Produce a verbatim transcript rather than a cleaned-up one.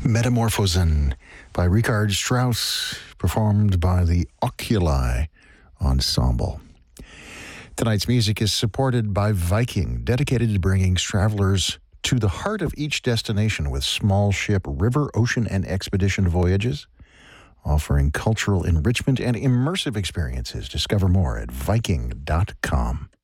Metamorphosen by Richard Strauss, performed by the Oculi Ensemble. Tonight's music is supported by Viking, dedicated to bringing travelers to the heart of each destination with small ship, river, ocean, and expedition voyages, offering cultural enrichment and immersive experiences. Discover more at viking dot com.